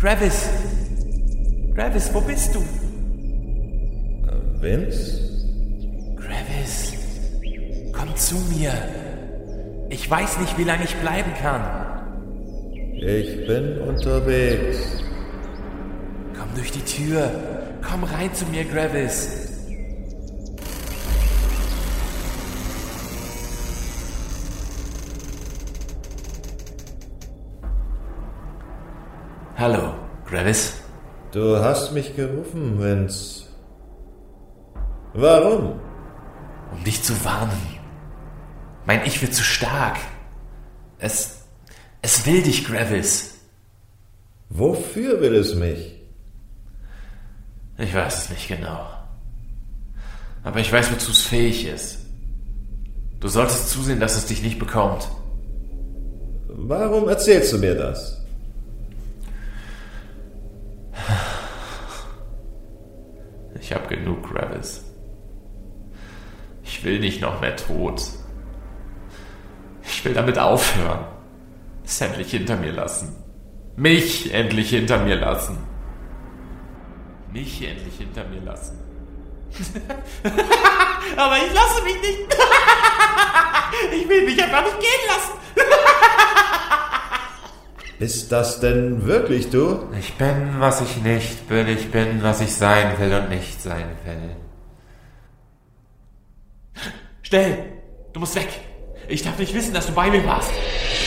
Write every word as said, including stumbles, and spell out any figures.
Gravis! Gravis, wo bist du? Vince? Gravis, komm zu mir. Ich weiß nicht, wie lange ich bleiben kann. Ich bin unterwegs. Komm durch die Tür. Komm rein zu mir, Gravis. Hallo, Gravis. Du hast mich gerufen, Vince. Warum? Um dich zu warnen. Mein Ich wird zu stark. Es, es will dich, Gravis. Wofür will es mich? Ich weiß es nicht genau. Aber ich weiß, wozu es fähig ist. Du solltest zusehen, dass es dich nicht bekommt. Warum erzählst du mir das? Ich hab genug, Gravis. Ich will nicht noch mehr tot. Ich will damit aufhören. Es endlich hinter mir lassen. Mich endlich hinter mir lassen. Mich endlich hinter mir lassen. Aber ich lasse mich nicht. Ich will mich einfach nicht gehen lassen. Ist das denn wirklich du? Ich bin, was ich nicht bin. Ich bin, was ich sein will und nicht sein will. Schnell! Du musst weg! Ich darf nicht wissen, dass du bei mir warst.